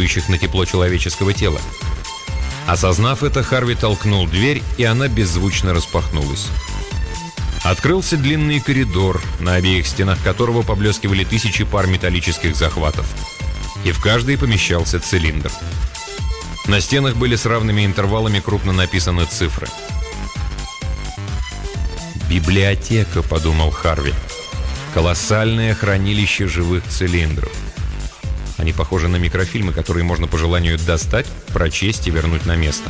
реагирующих на тепло человеческого тела. Осознав это, Харви толкнул дверь, и она беззвучно распахнулась. Открылся длинный коридор, на обеих стенах которого поблескивали тысячи пар металлических захватов. И в каждой помещался цилиндр. На стенах были с равными интервалами крупно написаны цифры. «Библиотека», — подумал Харви. «Колоссальное хранилище живых цилиндров». Они похожи на микрофильмы, которые можно по желанию достать, прочесть и вернуть на место.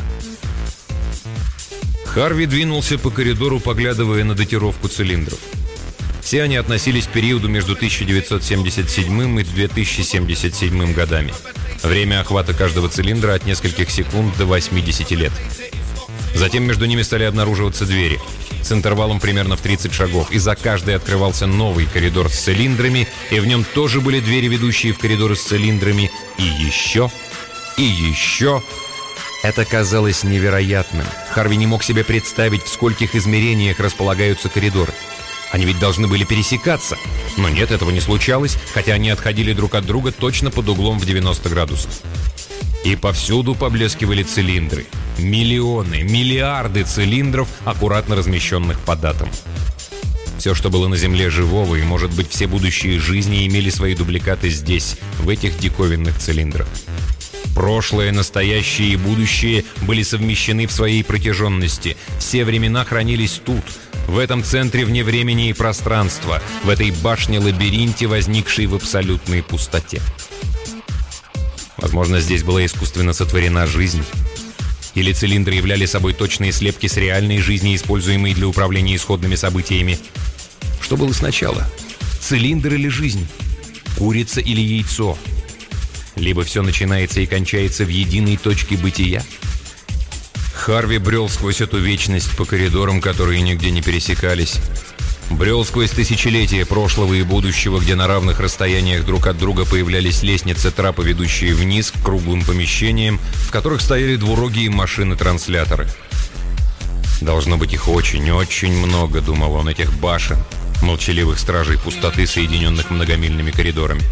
Харви двинулся по коридору, поглядывая на датировку цилиндров. Все они относились к периоду между 1977 и 2077 годами. Время охвата каждого цилиндра от нескольких секунд до 80 лет. Затем между ними стали обнаруживаться двери с интервалом примерно в 30 шагов, и за каждой открывался новый коридор с цилиндрами, и в нем тоже были двери, ведущие в коридоры с цилиндрами, и еще, и еще. Это казалось невероятным. Харви не мог себе представить, в скольких измерениях располагаются коридоры. Они ведь должны были пересекаться. Но нет, этого не случалось, хотя они отходили друг от друга точно под углом в 90 градусов. И повсюду поблескивали цилиндры. Миллионы, миллиарды цилиндров, аккуратно размещенных по датам. Все, что было на Земле живого, и, может быть, все будущие жизни имели свои дубликаты здесь, в этих диковинных цилиндрах. Прошлое, настоящее и будущее были совмещены в своей протяженности. Все времена хранились тут, в этом центре вне времени и пространства, в этой башне-лабиринте, возникшей в абсолютной пустоте. Возможно, здесь была искусственно сотворена жизнь. Или цилиндры являли собой точные слепки с реальной жизни, используемой для управления исходными событиями. Что было сначала? Цилиндр или жизнь? Курица или яйцо? Либо все начинается и кончается в единой точке бытия? Харви брел сквозь эту вечность по коридорам, которые нигде не пересекались. Брел сквозь тысячелетия прошлого и будущего, где на равных расстояниях друг от друга появлялись лестницы, трапы, ведущие вниз к круглым помещениям, в которых стояли двурогие машины-трансляторы. Должно быть их очень-очень много, думал он, этих башен, молчаливых стражей пустоты, соединенных многомильными коридорами.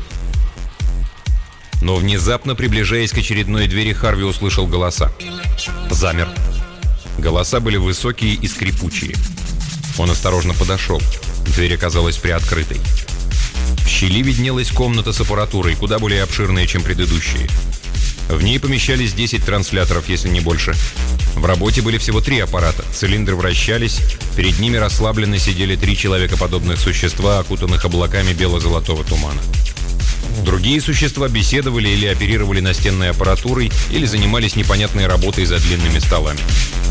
Но внезапно, приближаясь к очередной двери, Харви услышал голоса. Замер. Голоса были высокие и скрипучие. Он осторожно подошел. Дверь оказалась приоткрытой. В щели виднелась комната с аппаратурой, куда более обширная, чем предыдущие. В ней помещались 10 трансляторов, если не больше. В работе были всего 3 аппарата. Цилиндры вращались. Перед ними расслабленно сидели 3 человекоподобных существа, окутанных облаками бело-золотого тумана. Другие существа беседовали или оперировали настенной аппаратурой, или занимались непонятной работой за длинными столами.